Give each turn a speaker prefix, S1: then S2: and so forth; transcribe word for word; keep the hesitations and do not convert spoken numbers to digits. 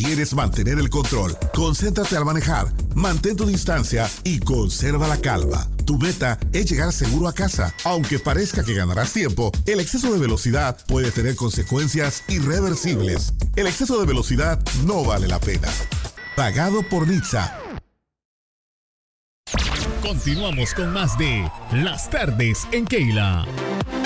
S1: quieres mantener el control, concéntrate al manejar, mantén tu distancia y conserva la calma. Tu meta es llegar seguro a casa. Aunque parezca que ganarás tiempo, el exceso de velocidad puede tener consecuencias irreversibles. El exceso de velocidad no vale la pena. Pagado por Nizza.
S2: Continuamos con más de Las Tardes en Keila.